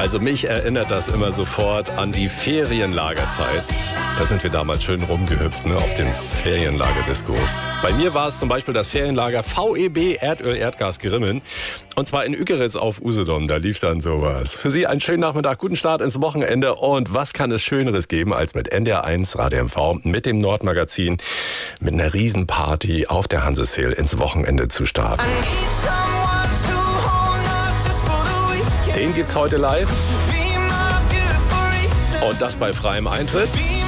Also mich erinnert das immer sofort an die Ferienlagerzeit. Da sind wir damals schön rumgehüpft, ne, auf den Ferienlagerdiskos. Bei mir war es zum Beispiel das Ferienlager VEB Erdöl Erdgas Grimmen. Und zwar in Ükeritz auf Usedom, da lief dann sowas. Für Sie einen schönen Nachmittag, guten Start ins Wochenende. Und was kann es Schöneres geben, als mit NDR1 Radio MV, mit dem Nordmagazin, mit einer Riesenparty auf der Hanseseel ins Wochenende zu starten. Den gibt's heute live. Und das bei freiem Eintritt.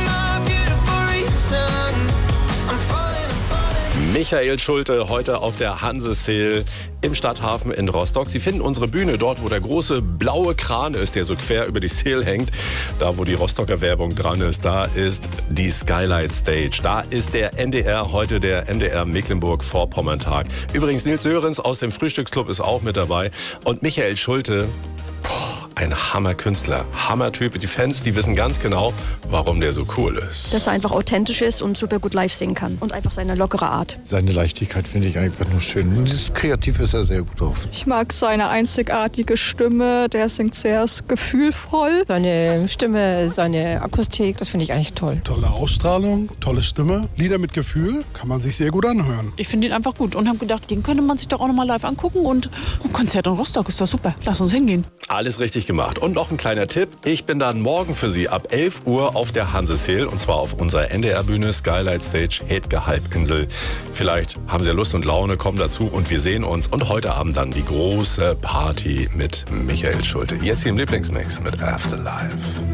Michael Schulte heute auf der Hanseseel im Stadthafen in Rostock. Sie finden unsere Bühne dort, wo der große blaue Kran ist, der so quer über die Seel hängt. Da, wo die Rostocker Werbung dran ist, da ist die Skylight Stage. Da ist der NDR, heute der NDR Mecklenburg-Vorpommern-Tag. Übrigens, Nils Sörensen aus dem Frühstücksclub ist auch mit dabei. Und Michael Schulte, ein Hammerkünstler, Hammertyp. Die Fans, die wissen ganz genau, warum der so cool ist. Dass er einfach authentisch ist und super gut live singen kann. Und einfach seine lockere Art. Seine Leichtigkeit finde ich einfach nur schön. Und kreativ ist er sehr gut drauf. Ich mag seine einzigartige Stimme. Der singt sehr gefühlvoll. Seine Stimme, seine Akustik, das finde ich eigentlich toll. Tolle Ausstrahlung, tolle Stimme. Lieder mit Gefühl, kann man sich sehr gut anhören. Ich finde ihn einfach gut und habe gedacht, den könnte man sich doch auch noch mal live angucken. Und ein Konzert in Rostock ist doch super. Lass uns hingehen. Alles richtig gemacht. Und noch ein kleiner Tipp. Ich bin dann morgen für Sie ab 11 Uhr auf der Hanseseel. Und zwar auf unserer NDR-Bühne Skylight Stage Hedge Halbinsel. Vielleicht haben Sie ja Lust und Laune, kommen dazu und wir sehen uns. Und heute Abend dann die große Party mit Michael Schulte. Jetzt hier im Lieblingsmix mit Afterlife.